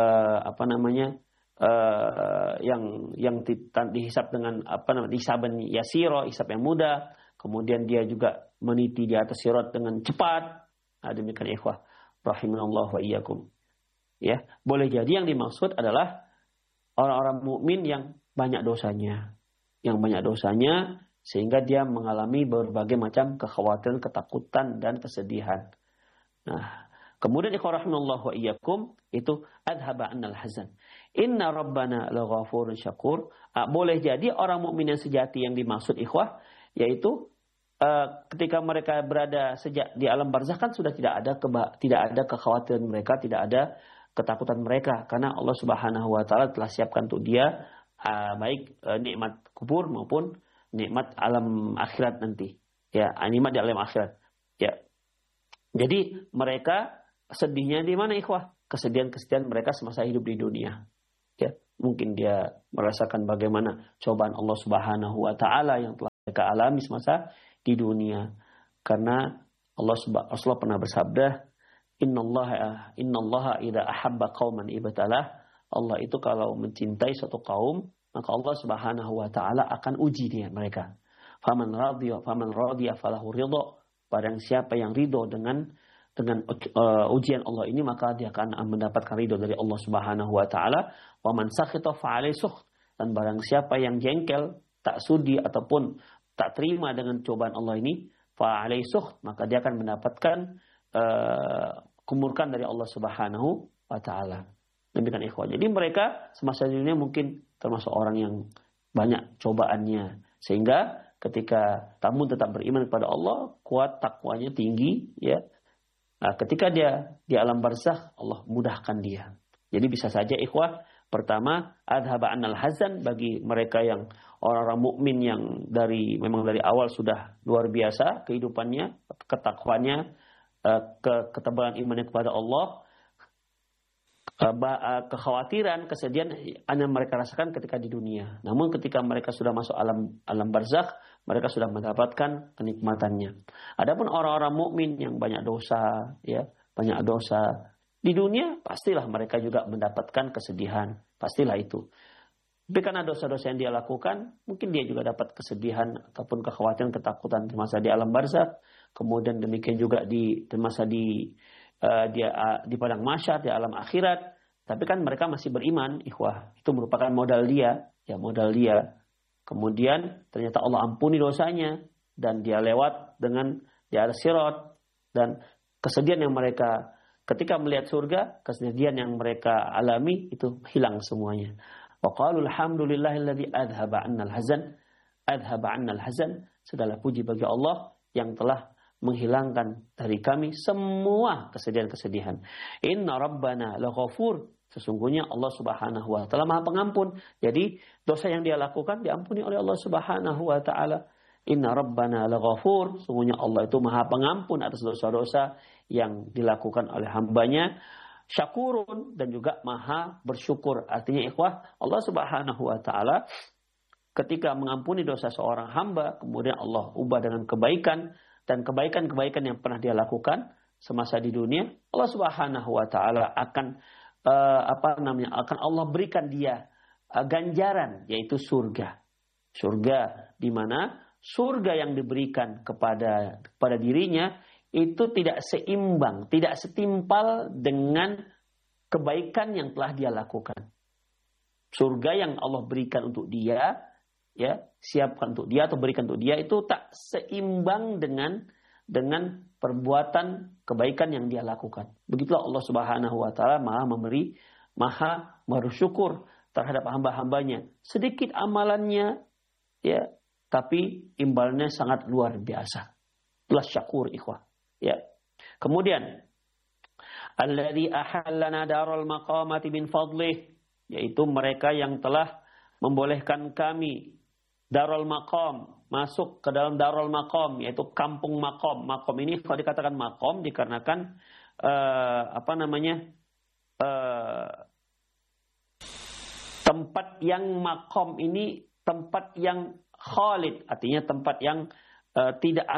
yang dihisab dengan hisaban yasiro, hisab yang mudah, kemudian dia juga meniti di atas sirat dengan cepat. Nah, demikian ikhwah rahimanallahu wa iyyakum. Ya, boleh jadi yang dimaksud adalah orang-orang mukmin yang banyak dosanya, sehingga dia mengalami berbagai macam kekhawatiran, ketakutan dan kesedihan. Nah, kemudian ikhwah rahimanallahu wa iyyakum, itu adhaba 'annal hazan. Inna rabbana laghafurun syakur. Boleh jadi orang mukmin yang sejati yang dimaksud ikhwah, yaitu ketika mereka berada sejak di alam barzakh kan sudah tidak ada kekhawatiran mereka, tidak ada ketakutan mereka, karena Allah Subhanahu wa taala telah siapkan untuk dia baik nikmat kubur maupun nikmat alam akhirat nanti. Ya, nikmat di alam akhirat. Ya. Jadi mereka sedihnya di mana ikhwah? Kesedihan-kesedihan mereka semasa hidup di dunia. Ya, mungkin dia merasakan bagaimana cobaan Allah Subhanahu wa taala yang telah mereka alami semasa di dunia. Karena Rasulullah pernah bersabda, Innallaha idza ahabba qauman ibtalah. Allah itu kalau mencintai suatu kaum, maka Allah Subhanahu wa taala akan uji mereka. Faman radiya falahu ridha. Barang siapa yang ridho dengan ujian Allah ini, maka dia akan mendapatkan ridho dari Allah Subhanahu wa taala. Wa man sakhita fa alaihi sukht. dan barang siapa yang jengkel, tak sudi ataupun tak terima dengan cobaan Allah ini, fa alaihi suht, maka dia akan mendapatkan kemurkaan dari Allah Subhanahu wa taala. Demikian ikhwan. Jadi mereka semasa dunia mungkin termasuk orang yang banyak cobaannya, sehingga ketika tamu tetap beriman kepada Allah, kuat takwanya tinggi, ya. Nah, ketika dia di alam barzakh, Allah mudahkan dia. Jadi bisa saja ikhwah, pertama adhaba annal hazan, bagi mereka yang orang-orang mukmin yang memang dari awal sudah luar biasa kehidupannya, ketakwanya, ketebalan imannya kepada Allah, kekhawatiran, kesedihan hanya mereka rasakan ketika di dunia. Namun ketika mereka sudah masuk alam barzakh, mereka sudah mendapatkan kenikmatannya. Adapun orang-orang mukmin yang banyak dosa, ya, banyak dosa di dunia, pastilah mereka juga mendapatkan kesedihan, pastilah itu. Tapi karena dosa-dosa yang dia lakukan, mungkin dia juga dapat kesedihan ataupun kekhawatiran, ketakutan di masa di alam barzakh. Kemudian demikian juga di masa di padang mahsyar, di alam akhirat. Tapi kan mereka masih beriman, ikhwah. Itu merupakan modal dia, ya, modal dia. Kemudian ternyata Allah ampuni dosanya dan dia lewat dengan di atas sirat, dan kesedihan yang mereka ketika melihat surga, kesedihan yang mereka alami itu hilang semuanya. Wa qalu alhamdulillahilladzi adhaba 'annal hazan. Segala puji bagi Allah yang telah menghilangkan dari kami semua kesedihan-kesedihan. Inna rabbana laghafur. Sesungguhnya Allah Subhanahu wa taala Maha Pengampun. Jadi dosa yang dia lakukan diampuni oleh Allah Subhanahu wa taala. Inna rabbana laghafur. Sesungguhnya Allah itu Maha Pengampun atas dosa-dosa yang dilakukan oleh hambanya. Syakurun, dan juga Maha bersyukur. Artinya ikhwah, Allah Subhanahu wa taala ketika mengampuni dosa seorang hamba, kemudian Allah ubah dengan kebaikan, dan kebaikan-kebaikan yang pernah dia lakukan semasa di dunia, Allah Subhanahu wa taala akan akan Allah berikan dia ganjaran, yaitu surga. Surga di mana surga yang diberikan kepada dirinya itu tidak seimbang, tidak setimpal dengan kebaikan yang telah dia lakukan. Surga yang Allah berikan untuk dia, ya, siapkan untuk dia atau berikan untuk dia, itu tak seimbang dengan perbuatan kebaikan yang dia lakukan. Begitulah Allah Subhanahu wa taala Maha memberi, Maha bersyukur terhadap hamba-hambanya. Sedikit amalannya, ya, tapi imbalannya sangat luar biasa. Itulah syakur, ikhwah. Ya. Kemudian alladzi ahallana daral maqamati min fadlih, yaitu mereka yang telah membolehkan kami darul maqam, masuk ke dalam darul maqam, yaitu kampung maqam. Maqam ini kalau dikatakan maqam dikarenakan tempat yang maqam ini tempat yang khalid, artinya tempat yang tidak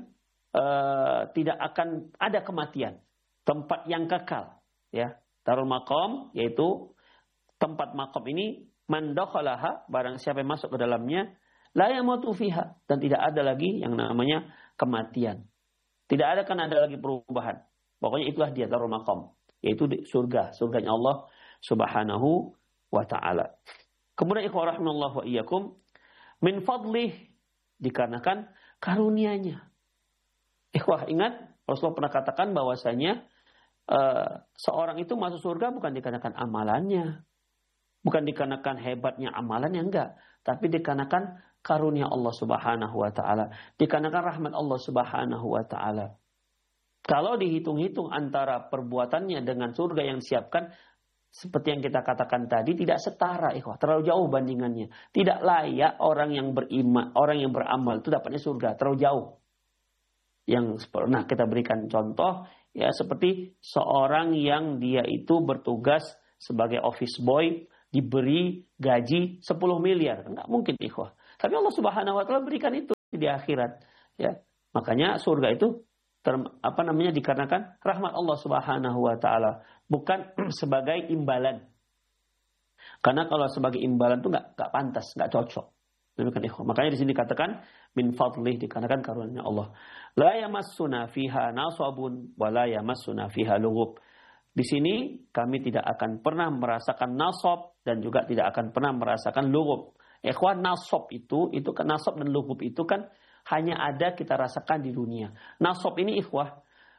akan ada kematian, tempat yang kekal, ya. Darul maqam yaitu tempat maqam ini, man dakhalaha, barang siapa yang masuk ke dalamnya, la yamutu fiha, dan tidak ada lagi yang namanya kematian. Tidak ada lagi perubahan. Pokoknya itulah dia darul maqam, yaitu surganya Allah Subhanahu wa taala. Kemudian ikhwah rahimallahu wa iyyakum, min fadlih, dikarenakan karunia-Nya. Ikhwah, ingat Rasulullah pernah katakan bahwasanya seorang itu masuk surga bukan dikarenakan amalannya, bukan dikarenakan hebatnya amalannya, enggak, tapi dikarenakan karunia Allah Subhanahu wa taala, dikarenakan rahmat Allah Subhanahu wa taala. Kalau dihitung-hitung antara perbuatannya dengan surga yang disiapkan, seperti yang kita katakan tadi, tidak setara, ikhwah, terlalu jauh bandingannya. Tidak layak orang yang beriman, orang yang beramal itu dapatnya surga, terlalu jauh. Yang pernah kita berikan contoh, ya, seperti seorang yang dia itu bertugas sebagai office boy, diberi gaji 10 miliar. Enggak mungkin, ikhwah. Tapi Allah Subhanahu wa taala berikan itu di akhirat, ya. Makanya surga itu dikarenakan rahmat Allah Subhanahu wa taala, bukan sebagai imbalan. Karena kalau sebagai imbalan itu enggak pantas, enggak cocok. Demikian, ikhwah. Makanya di sini dikatakan min fadlih, dikarenakan karunia Allah. La yamassuna fiha nasabun wa la yamassuna fiha lughub. Di sini kami tidak akan pernah merasakan nasab dan juga tidak akan pernah merasakan lughub. Ikhwan, nasab itu kan nasab dan lughub itu kan hanya ada kita rasakan di dunia. Nasab ini ikhwah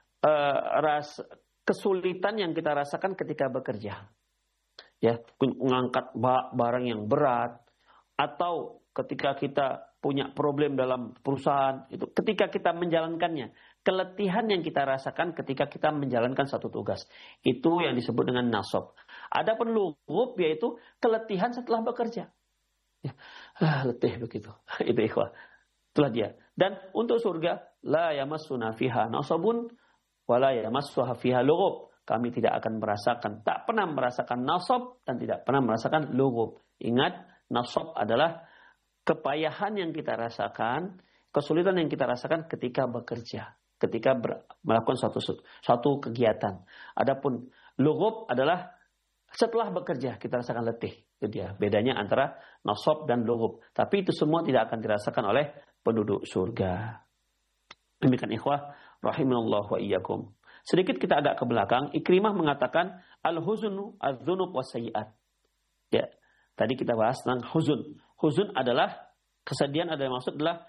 kesulitan yang kita rasakan ketika bekerja. Ya, mengangkat barang yang berat atau ketika kita punya problem dalam perusahaan, itu ketika kita menjalankannya, keletihan yang kita rasakan ketika kita menjalankan satu tugas, itu yang disebut dengan nasab. Adapun lughub yaitu keletihan setelah bekerja. Ya, letih begitu. Itu ikhwah. Itulah dia. Dan untuk surga, la yamassuna fiha nasabun wa la yamassuha fiha lughub. Kami tidak akan merasakan, tak pernah merasakan nasab dan tidak pernah merasakan lughub. Ingat, nasab adalah kepayahan yang kita rasakan, kesulitan yang kita rasakan ketika bekerja, ketika melakukan suatu kegiatan. Adapun lughub adalah setelah bekerja kita rasakan letih. Itu dia bedanya antara nasab dan lughub. Tapi itu semua tidak akan dirasakan oleh penduduk surga. Demikian ikhwah rahimallahu wa iyyakum. Sedikit kita agak ke belakang, Ikrimah mengatakan al-huznu adz-dzunub was-sayyi'at. Ya, tadi kita bahas tentang huzun. Huzun adalah kesedihan, ada yang maksud adalah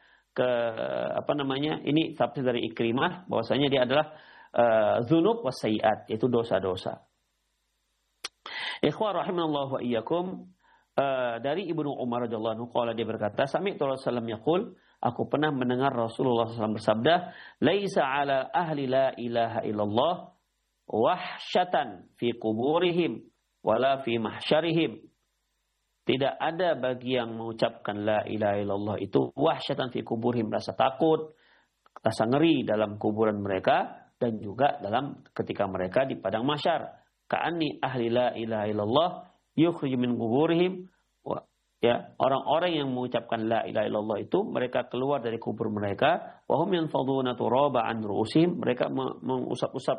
ini tafsir dari Ikrimah bahwasanya dia adalah dzunub was-sayyi'at, yaitu dosa-dosa. Ikhwah rahimallahu wa iyyakum, dari Ibnu Umar radhiyallahu anhu qala, dia berkata, sami'tu Rasulullah yaqul, aku pernah mendengar Rasulullah SAW bersabda, laisa ala ahli la ilaha illallah wahsyatan fi kuburihim wala fi mahsyarihim. Tidak ada bagi yang mengucapkan la ilaha illallah itu wahsyatan fi kuburihim, rasa takut, rasa ngeri dalam kuburan mereka, dan juga dalam ketika mereka di padang mahsyar. Ka'anni ahli la ilaha illallah yukhrij min kuburihim. Ya, orang-orang yang mengucapkan la ilaha illallah itu mereka keluar dari kubur mereka, wa hum yanfaduna turaba an ru'usihim, mereka mengusap-usap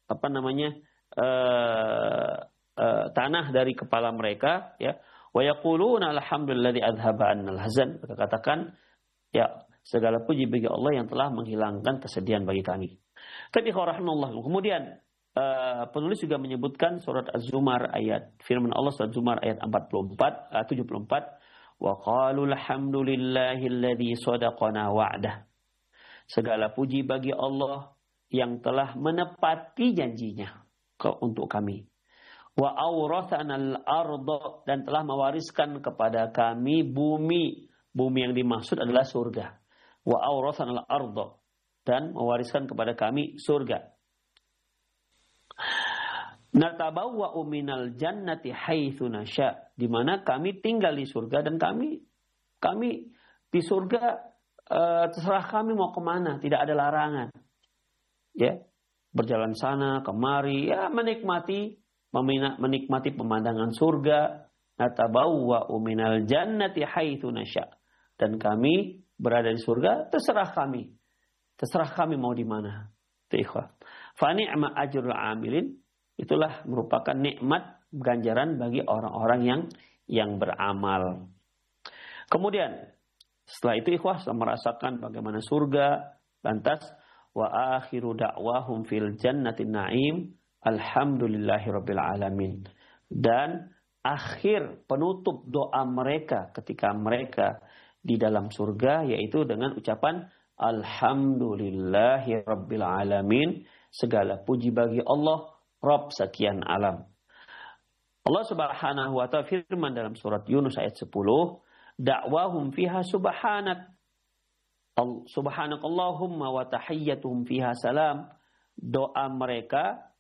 tanah dari kepala mereka, ya. Wa yaquluna alhamdulilladzi adhaba 'annal hazan, mereka katakan, ya, segala puji bagi Allah yang telah menghilangkan kesedihan bagi kami. Tapi rahimallahu, kemudian penulis juga menyebutkan surat Az-Zumar ayat firman Allah surat Az-Zumar ayat 74, wa qalu alhamdulillahilladzi shadaqana wa'dah. Segala puji bagi Allah yang telah menepati janjinya untuk kami. Wa awrathana al-ardh, dan telah mewariskan kepada kami bumi. Bumi yang dimaksud adalah surga. Wa awrathana al-ardh, dan mewariskan kepada kami surga. Natabawwa'u minal jannati haitsu nasya, di mana kami tinggal di surga dan kami di surga terserah kami mau kemana, tidak ada larangan. Ya, berjalan sana kemari, ya menikmati pemandangan surga. Natabawwa'u minal jannati haitsu nasya, dan kami berada di surga terserah kami mau di mana. Ikhwah, fa ni'ma ajrul amilin, itulah merupakan nikmat ganjaran bagi orang-orang yang beramal. Kemudian setelah itu ikhwah merasakan bagaimana surga, lantas wa akhiru da'wahum fil jannati na'im alhamdulillahirabbil alamin, dan akhir penutup doa mereka ketika mereka di dalam surga yaitu dengan ucapan alhamdulillahirabbil alamin, segala puji bagi Allah Rabb sekian alam. Allah Subhanahu wa ta'ala firman dalam surat Yunus ayat 10, da'wahum fiha subhanakallahumma wa tahiyyatuhum fiha salam. Doa mereka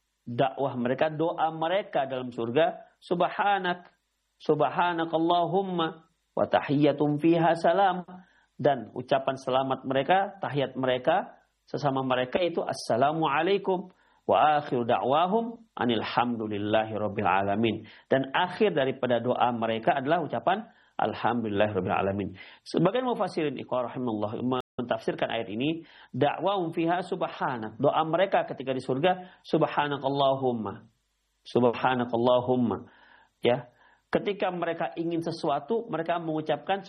dalam surga, subhanakallahumma wa tahiyyatuhum fiha salam, dan ucapan selamat mereka, tahiyat mereka sesama mereka itu assalamu alaikum. Wa akhiru da'wahum anil hamdulillahi rabbil alamin, dan akhir daripada doa mereka adalah ucapan alhamdulillahi rabbil alamin. Sebagian mufassirin rahimallahu mentafsirkan ayat ini, da'wahum fiha subhanak, doa mereka ketika di surga subhanakallahumma, ya, ketika mereka ingin sesuatu mereka mengucapkan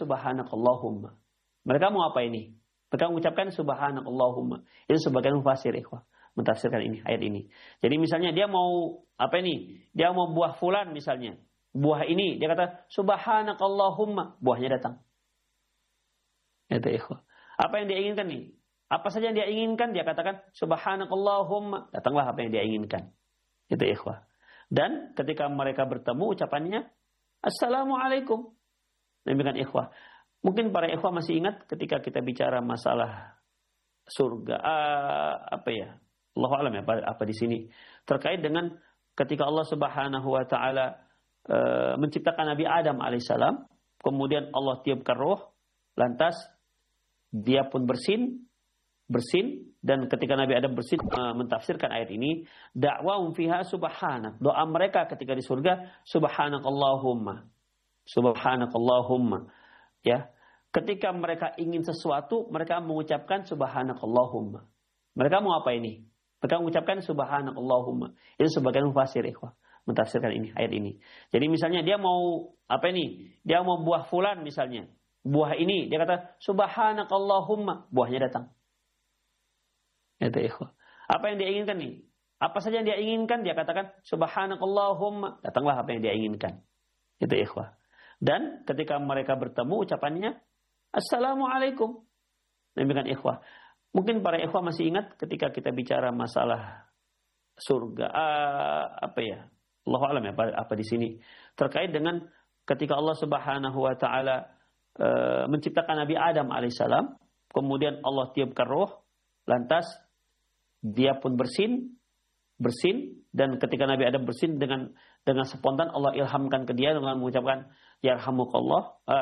subhanakallahumma. Mereka mau apa ini? Mereka mengucapkan subhanakallahumma. Itu sebagian mufassir ikhwah. mentafsirkan ini ayat ini. Jadi misalnya dia mau apa ini? Dia mau buah fulan misalnya. Buah ini dia kata subhanakallahumma, buahnya datang. Itu ikhwah. Apa yang dia inginkan nih? Apa saja yang dia inginkan dia katakan subhanakallahumma, datanglah apa yang dia inginkan. Itu ikhwah. Dan ketika mereka bertemu ucapannya assalamualaikum. Demikian ikhwah. Mungkin para ikhwah masih ingat ketika kita bicara masalah surga Allahu a'lam ya apa di sini terkait dengan ketika Allah Subhanahu wa taala menciptakan Nabi Adam alaihissalam, kemudian Allah tiupkan roh, lantas dia pun bersin dan ketika Nabi Adam bersin mentafsirkan ayat ini, da'wahum fiha subhanak, doa mereka ketika di surga subhanakallahumma ya. Ketika mereka ingin sesuatu, mereka mengucapkan subhanakallahumma. Mereka mau apa ini? Mereka mengucapkan subhanakallahumma. Itu sebagian mufassir ikhwah mentafsirkan ini ayat ini. Jadi misalnya dia mau apa ini? Dia mau buah fulan misalnya. Buah ini dia kata subhanakallahumma, buahnya datang. Itu ikhwah. Apa yang dia inginkan nih? Apa saja yang dia inginkan dia katakan subhanakallahumma, datanglah apa yang dia inginkan. Itu ikhwah. Dan ketika mereka bertemu ucapannya assalamualaikum. Demikian ikhwah. Mungkin para ikhwah masih ingat ketika kita bicara masalah surga Allahu a'lam ya apa di sini terkait dengan ketika Allah Subhanahu wa taala menciptakan Nabi Adam alaihissalam, kemudian Allah tiupkan roh, lantas dia pun bersin dan ketika Nabi Adam bersin dengan spontan Allah ilhamkan ke dia dengan mengucapkan yarhamukallah